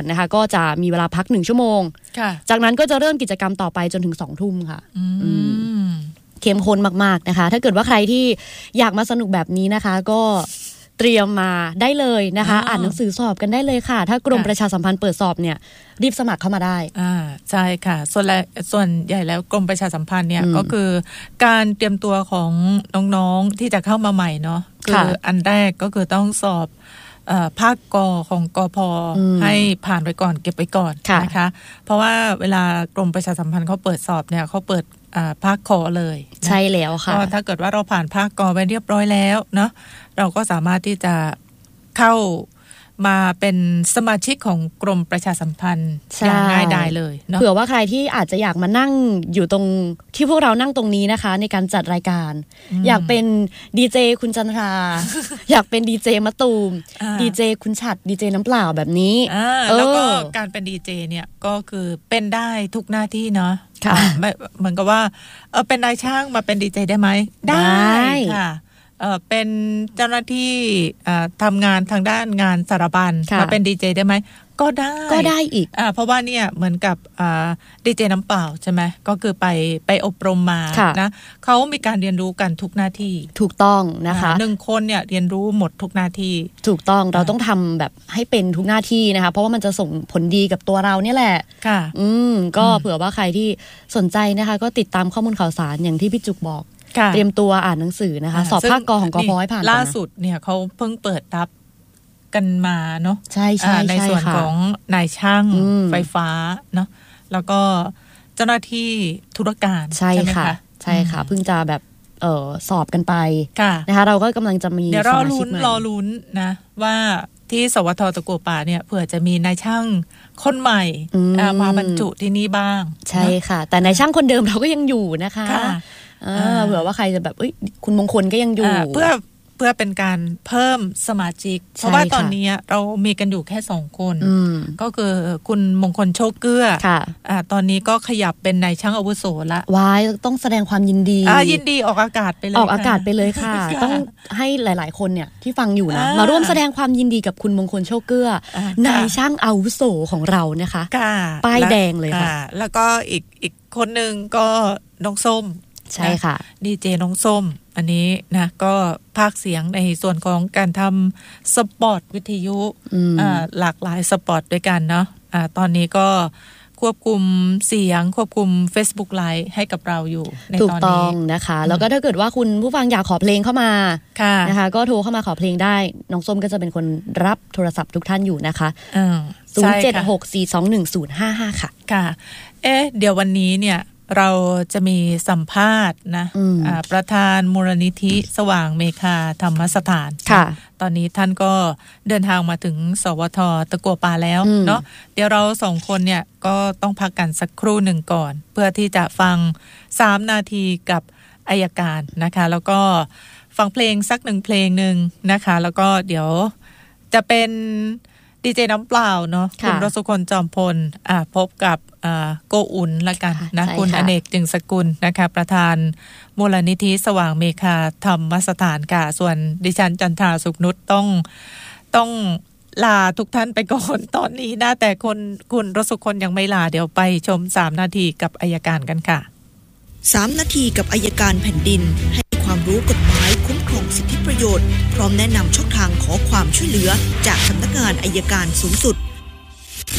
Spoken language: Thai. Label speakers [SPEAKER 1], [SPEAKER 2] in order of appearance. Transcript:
[SPEAKER 1] นะคะก็จะมีเวลาพัก1ชั่วโมงจากนั้นก็จะเริ่มกิจกรรมต่อไปจนถึง20:00 นค่ะเข้มข้นมากๆนะคะถ้าเกิดว่าใครที่อยากมาสนุกแบบนี้นะคะก็เตรียมมาได้เลยนะคะอ่านหนังสือสอบกันได้เลยค่ะถ้ากรมประชาสัมพันธ์เปิดสอบเนี่ยรีบสมัครเข้ามาได้
[SPEAKER 2] ใช่ค่ะส่วนใหญ่แล้วกรมประชาสัมพันธ์เนี่ยก็คือการเตรียมตัวของน้องๆที่จะเข้ามาใหม่เนาะคืออันแรกก็คือต้องสอบภาคกของกพ.ให้ผ่านไปก่อนเก็บไว้ก่อนนะคะเพราะว่าเวลากรมประชาสัมพันธ์เขาเปิดสอบเนี่ยเขาเปิดภาคคอเลย
[SPEAKER 1] ใช่แล้วค่ะ
[SPEAKER 2] ก็ถ้าเกิดว่าเราผ่านภาคกไปเรียบร้อยแล้วเนาะเราก็สามารถที่จะเข้ามาเป็นสมาชิกของกรมประชาสัมพันธ์อย่างง่ายดายเลยเนาะ
[SPEAKER 1] เผื่อว่าใครที่อาจจะอยากมานั่งอยู่ตรงที่พวกเรานั่งตรงนี้นะคะในการจัดรายการอยากเป็นดีเจคุณจันทรา อยากเป็นดีเจมะตูมดีเจคุณฉัตรดีเจน้ำเปล่าแบบนี้
[SPEAKER 2] แล้วก็การเป็นดีเจเนี่ยก็คือเป็นได้ทุกหน้าที่เนาะเหมือนกับว่าเป็นนายช่างมาเป็นดีเจได้ไหมได้ค่ะเป็นเจ้าหน้าที่ทำงานทางด้านงานสารบัญมาเป็นดีเจได้ไหมก็ได้
[SPEAKER 1] อีก
[SPEAKER 2] เพราะว่าเนี่ยเหมือนกับดีเจน้ำเปล่าใช่ไหมก็คือไปอบรมมานะเขามีการเรียนรู้กันทุกหน้าที่
[SPEAKER 1] ถูกต้องนะคะ
[SPEAKER 2] 1 คนเนี่ยเรียนรู้หมดทุกหน้าที่
[SPEAKER 1] ถูกต้องเราต้องทำแบบให้เป็นทุกหน้าที่นะคะเพราะว่ามันจะส่งผลดีกับตัวเราเนี่ยแหละ
[SPEAKER 2] ค่ะ
[SPEAKER 1] ก็เผื่อว่าใครที่สนใจนะคะก็ติดตามข้อมูลข่าวสารอย่างที่พี่จุกบอกเตรียมตัวอ่านหนังสือนะคะสอบภาคกของกพ.ให้ผ่าน
[SPEAKER 2] ล่าสุดเนี่ยเขาเพิ่งเปิดรับกันมาเนาะ
[SPEAKER 1] ใช่
[SPEAKER 2] ในส่วนของนายช่างไฟฟ้าเนาะแล้วก็เจ้าหน้าที่ธุรการ
[SPEAKER 1] ใช่ค่ะใช่ค่ะเพิ่งจะแบบสอบกันไปนะคะเราก็กำลังจะมี
[SPEAKER 2] เดี๋ยวรอลุ้นนะว่าที่สวท.ตะกัวป่าเนี่ยเผื่อจะมีนายช่างคนใหม่มาบรรจุที่นี่บ้าง
[SPEAKER 1] ใช่ค่ะแต่นายช่างคนเดิมเราก็ยังอยู่นะคะเผื่อว่าใครจะแบบคุณมงคลก็ยังอยู่
[SPEAKER 2] เพื่อเป็นการเพิ่มสมาชิกเพราะว่าตอนนี้เรามีกันอยู่แค่2 คนก็คือคุณมงคลโชคเกื้อตอนนี้ก็ขยับเป็นนายช่างอาวุโสละ
[SPEAKER 1] ว้ายต้องแสดงความยินดี
[SPEAKER 2] ยินดีออกอากาศไปเลย
[SPEAKER 1] ออกอากาศไปเลยค่ะ ต้องให้หลายๆคนเนี่ยที่ฟังอยู่นะมาร่วมแสดงความยินดีกับคุณมงคลโชคเกื้อนายช่างอาวุโสของเรานะคะป้ายแดงเลยค่ะ
[SPEAKER 2] แล้วก็อีกคนนึงก็น้องส้ม
[SPEAKER 1] ใช่ค่ะ
[SPEAKER 2] ดีเจน้องส้มอันนี้นะก็พากย์เสียงในส่วนของการทำสปอตวิทยุหลากหลายสปอตด้วยกันเนาะตอนนี้ก็ควบคุมเสียงควบคุม Facebook Live ให้กับเราอยู่ในตอนนี้ถูก
[SPEAKER 1] ต้องนะคะแล้วก็ถ้าเกิดว่าคุณผู้ฟังอยากขอเพลงเข้ามานะคะก็โทรเข้ามาขอเพลงได้น้องส้มก็จะเป็นคนรับโทรศัพท์ทุกท่านอยู่นะคะ0764210055ค่ะ
[SPEAKER 2] ค่ะเดี๋ยววันนี้เนี่ยเราจะมีสัมภาษณ์นะประธานมูลนิธิสว่างเมฆาธรรมสถานตอนนี้ท่านก็เดินทางมาถึงสวท.ตะกัวป่าแล้วเนาะเดี๋ยวเรา2 คนเนี่ยก็ต้องพักกันสักครู่หนึ่งก่อนเพื่อที่จะฟัง3 นาทีกับอัยการนะคะแล้วก็ฟังเพลงสัก1 เพลงนึงนะคะแล้วก็เดี๋ยวจะเป็นดีเจน้ำเปล่าเนาะคุณรสคนจอมพลพบกับโกอุ่นละกันนะคุณอเนกจึงสกุลนะคะประธานมูลนิธิสว่างเมฆาธรรมสถานค่ะส่วนดิฉันจันทราสุขนุชต้องลาทุกท่านไปก่อนตอนนี้นะแต่คุณรสคนยังไม่ลาเดี๋ยวไปชม3 นาทีกับอัยการกันค่ะ
[SPEAKER 3] 3 นาทีกับอัยการแผ่นดินให้ความรู้กฎหมายคุ้มครองสิทธิประโยชน์พร้อมแนะนำช่องทางขอความช่วยเหลือจากสำนักงานอัยการสูงสุด